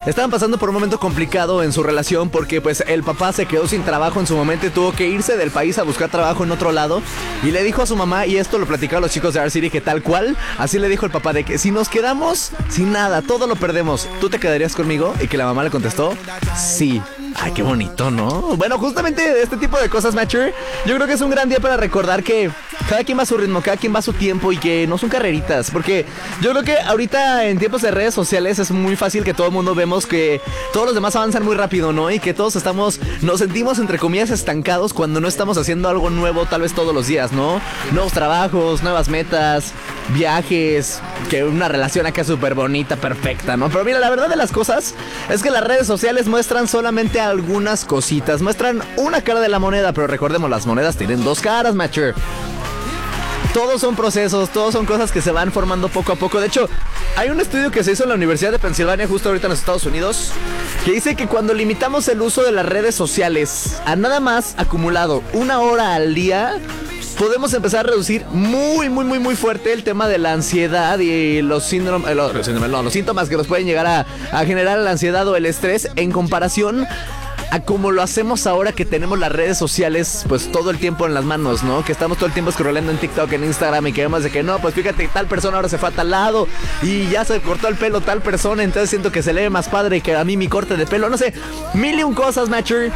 estaban pasando por un momento complicado en su relación porque pues el papá se quedó sin trabajo en su momento y tuvo que irse del país a buscar trabajo en otro lado. Y le dijo a su mamá, y esto lo platicaron los chicos de Art City, que tal cual, así le dijo el papá, de que si nos quedamos sin nada, todo lo perdemos, ¿tú te quedarías conmigo? Y que la mamá le contestó, sí. Ay, qué bonito, ¿no? Bueno, justamente este tipo de cosas, Matcher, yo creo que es un gran día para recordar que cada quien va a su ritmo, cada quien va a su tiempo y que no son carreritas. Porque yo creo que ahorita en tiempos de redes sociales es muy fácil que todo el mundo vemos que todos los demás avanzan muy rápido, ¿no? Y que todos nos sentimos entre comillas estancados cuando no estamos haciendo algo nuevo tal vez todos los días, ¿no? Nuevos trabajos, nuevas metas, viajes, que una relación acá súper bonita, perfecta, ¿no? Pero mira, la verdad de las cosas es que las redes sociales muestran solamente algunas cositas, muestran una cara de la moneda, pero recordemos, las monedas tienen dos caras, Matcher. Todos son procesos, todos son cosas que se van formando poco a poco. De hecho, hay un estudio que se hizo en la Universidad de Pensilvania, justo ahorita en los Estados Unidos, que dice que cuando limitamos el uso de las redes sociales a nada más acumulado 1 hora al día, podemos empezar a reducir muy fuerte el tema de la ansiedad y los síntomas que nos pueden llegar a generar la ansiedad o el estrés en comparación a como lo hacemos ahora que tenemos las redes sociales pues todo el tiempo en las manos, ¿no? Que estamos todo el tiempo scrollando en TikTok, en Instagram y que vemos de que no, pues fíjate, tal persona ahora se fue a tal lado y ya se cortó el pelo tal persona, entonces siento que se le ve más padre que a mí mi corte de pelo, no sé, mil y un cosas, Matcher,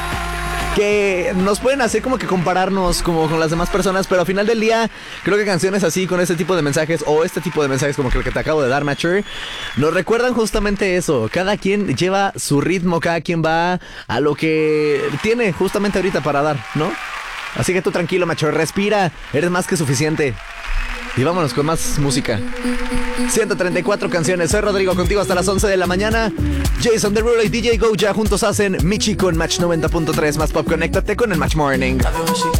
que nos pueden hacer como que compararnos como con las demás personas, pero al final del día creo que canciones así con este tipo de mensajes o este tipo de mensajes como que el que te acabo de dar, Matcher, nos recuerdan justamente eso. Cada quien lleva su ritmo, cada quien va a lo que tiene justamente ahorita para dar, ¿no? Así que tú tranquilo, Matcher, respira, eres más que suficiente. Y vámonos con más música. 134 canciones. Soy Rodrigo, contigo hasta las 11 de la mañana. Jason Derulo y DJ Goja juntos hacen Mi Chico en Match 90.3. Más pop, conéctate con el Match Morning.